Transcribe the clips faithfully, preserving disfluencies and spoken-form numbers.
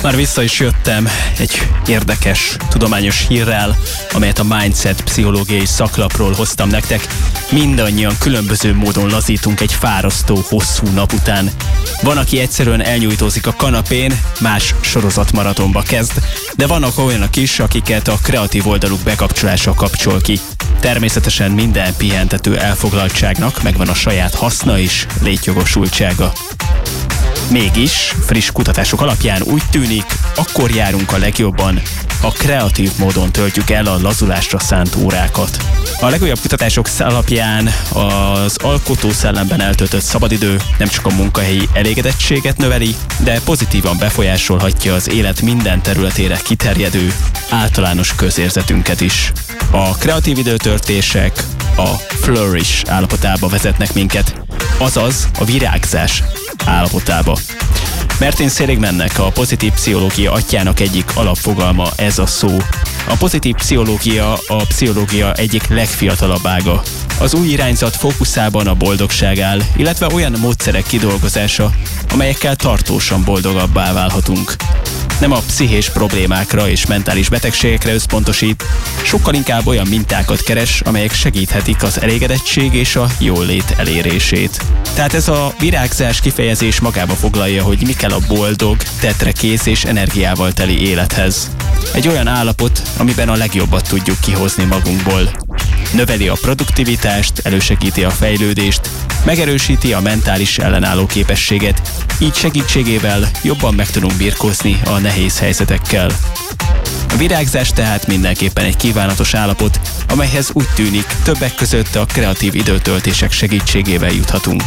Már vissza is jöttem egy érdekes, tudományos hírrel, amelyet a Mindset pszichológiai szaklapról hoztam nektek. Mindannyian különböző módon lazítunk egy fárasztó, hosszú nap után. Van, aki egyszerűen elnyújtózik a kanapén, más sorozatmaratonba kezd, de vannak olyanok is, akiket a kreatív oldaluk bekapcsolása kapcsol ki. Természetesen minden pihentető elfoglaltságnak megvan a saját haszna és létjogosultsága. Mégis, friss kutatások alapján úgy tűnik, akkor járunk a legjobban, ha kreatív módon töltjük el a lazulásra szánt órákat. A legújabb kutatások alapján az alkotó szellemben eltöltött szabadidő nem csak a munkahelyi elégedettséget növeli, de pozitívan befolyásolhatja az élet minden területére kiterjedő általános közérzetünket is. A kreatív időtöltések a flourish állapotába vezetnek minket, azaz a virágzás állapotába. Martin Seligmannek, a pozitív pszichológia atyjának egyik alapfogalma ez a szó. A pozitív pszichológia a pszichológia egyik legfiatalabb ága. Az új irányzat fókuszában a boldogság áll, illetve olyan módszerek kidolgozása, amelyekkel tartósan boldogabbá válhatunk. Nem a pszichés problémákra és mentális betegségekre összpontosít, sokkal inkább olyan mintákat keres, amelyek segíthetik az elégedettség és a jólét elérését. Tehát ez a virágzás kifejezés magába foglalja, hogy mi kell a boldog, tetrekész és energiával teli élethez. Egy olyan állapot, amiben a legjobbat tudjuk kihozni magunkból. Növeli a produktivitást, elősegíti a fejlődést, megerősíti a mentális ellenálló képességet, így segítségével jobban meg tudunk birkózni a nehéz helyzetekkel. A virágzás tehát mindenképpen egy kívánatos állapot, amelyhez úgy tűnik, többek között a kreatív időtöltések segítségével juthatunk.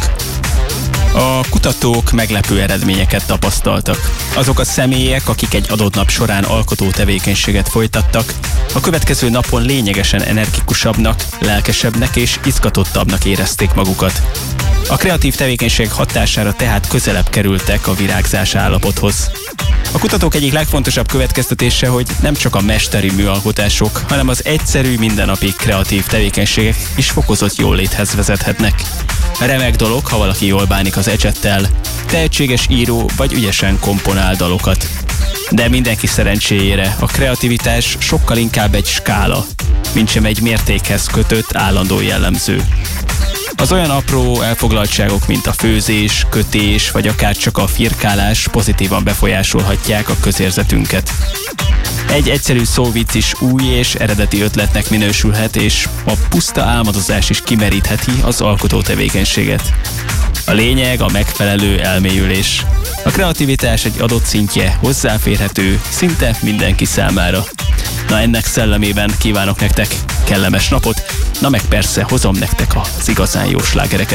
A kutatók meglepő eredményeket tapasztaltak. Azok a személyek, akik egy adott nap során alkotó tevékenységet folytattak, a következő napon lényegesen energikusabbnak, lelkesebbnek és izgatottabbnak érezték magukat. A kreatív tevékenység hatására tehát közelebb kerültek a virágzás állapothoz. A kutatók egyik legfontosabb következtetése, hogy nem csak a mesteri műalkotások, hanem az egyszerű, mindennapi kreatív tevékenységek is fokozott jóléthez vezethetnek. Remek dolog, ha valaki jól bánik az ecsettel, tehetséges író vagy ügyesen komponál dalokat. De mindenki szerencséjére a kreativitás sokkal inkább egy skála, mintsem egy mértékhez kötött állandó jellemző. Az olyan apró elfoglaltságok, mint a főzés, kötés, vagy akár csak a firkálás pozitívan befolyásolhatják a közérzetünket. Egy egyszerű szóvic is új és eredeti ötletnek minősülhet, és a puszta álmodozás is kimerítheti az alkotó tevékenységet. A lényeg a megfelelő elmélyülés. A kreativitás egy adott szintje hozzáférhető szinte mindenki számára. Na, ennek szellemében kívánok nektek kellemes napot, na meg persze hozom nektek az igazán jó slágereket.